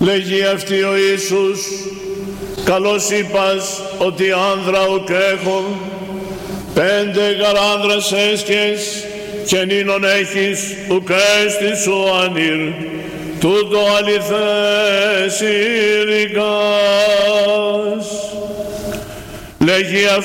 Λέγει αυτή ο Ιησούς, καλώς είπας ότι άνδρα ουκ έχω, 5 γαράνδρας έσκες, και νίνον έχεις ουκ έστι σου ανήρ, τούτο αληθές ήρικας. Λέγει